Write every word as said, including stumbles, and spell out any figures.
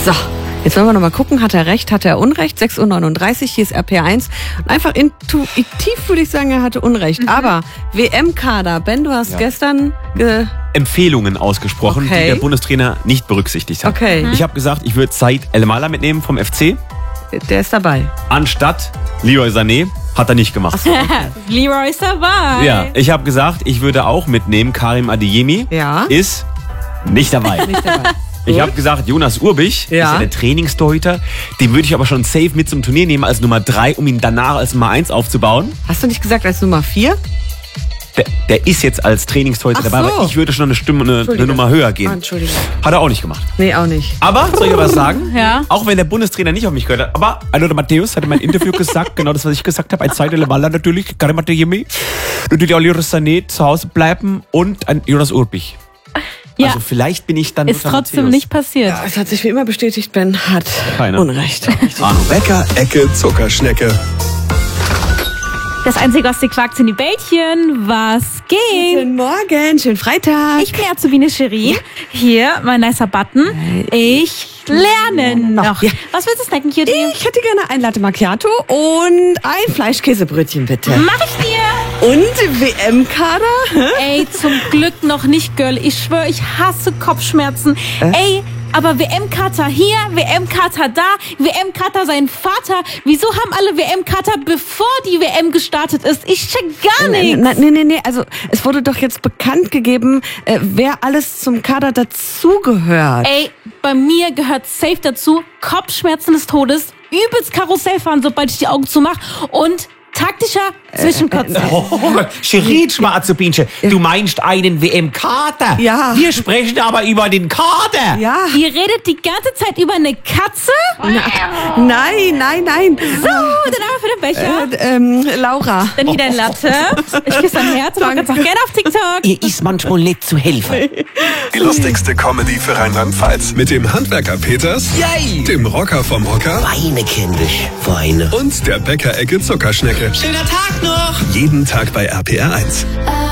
So, jetzt wollen wir noch mal gucken, hat er recht, hat er Unrecht? sechs Uhr neununddreißig, hier ist R P R eins. Und einfach intuitiv würde ich sagen, er hatte Unrecht. Mhm. Aber W M-Kader, Ben, du hast ja. gestern... Ge- Empfehlungen ausgesprochen, okay. die der Bundestrainer nicht berücksichtigt hat. Okay. Ich habe gesagt, ich würde Said El-Mala mitnehmen vom F C. Der ist dabei. Anstatt Leroy Sané. Hat er nicht gemacht. So, okay. Leroy ist dabei. Ja, ich habe gesagt, ich würde auch mitnehmen Karim Adeyemi. Ja. Ist nicht dabei. Nicht dabei. Ich habe gesagt, Jonas Urbich ja. ist ja der Trainingstorhüter. Den würde ich aber schon safe mit zum Turnier nehmen als Nummer drei, um ihn danach als Nummer eins aufzubauen. Hast du nicht gesagt als Nummer vier? Der, der ist jetzt als Trainingstorhüter Ach dabei, so. aber ich würde schon eine Stimme, eine, eine Nummer höher gehen. Ah, Entschuldigung. Hat er auch nicht gemacht. Nee, auch nicht. Aber, soll ich was sagen? Ja. Auch wenn der Bundestrainer nicht auf mich gehört hat. Aber Aldo Matthäus hat in meinem Interview gesagt, genau das, was ich gesagt habe. Ein Said El-Mala natürlich, Karim Adeyemi. Natürlich auch Leroy Sané zu Hause bleiben und ein Jonas Urbich. Ja. Also vielleicht bin ich dann... Ist trotzdem nicht passiert. Ja, es hat sich wie immer bestätigt, Ben hat Keine. Unrecht. Bäcker, Ecke, Zuckerschnecke. Das Einzige, was dir quakt, sind die Bällchen. Was geht? Guten Morgen, schönen Freitag. Ich bin Azubine Cherie. Hier, mein nicer Button. Ich lerne noch. Ja. Was willst du snacken, Cutie? Ich hätte gerne ein Latte Macchiato und ein Fleischkäsebrötchen, bitte. Mach ich dir. Und W M-Kader? Ey, zum Glück noch nicht, Girl. Ich schwöre, ich hasse Kopfschmerzen. Äh? Ey, aber W M-Kater hier, W M-Kater da, W M-Kater sein Vater. Wieso haben alle W M-Kater, bevor die W M gestartet ist? Ich check gar nichts. Nein, nee, nee, nee. Also es wurde doch jetzt bekannt gegeben, äh, wer alles zum Kader dazugehört. Ey, bei mir gehört safe dazu Kopfschmerzen des Todes, übelst Karussell fahren, sobald ich die Augen zumache und taktischer Zwischenkotzen. Oh, Cherie, Azubinche, du meinst einen W M-Kader? Ja. Wir sprechen aber über den Kader. Ja. Ihr redet die ganze Zeit über eine Katze? Na, nein, nein, nein. So, dann haben wir für den Becher. Äh, ähm, Laura. Dann hier dein Latte. Ich küsse dein Herz und man kann es auch gerne auf TikTok. Ihr ist manchmal nicht zu helfen. Die lustigste Comedy für Rheinland-Pfalz. Mit dem Handwerker Peters, Yay. dem Rocker vom Hocker Weine kenn dich, Weine. und der Bäcker-Ecke Zuckerschnecke. Schöner Tag noch. Jeden Tag bei R P R eins. I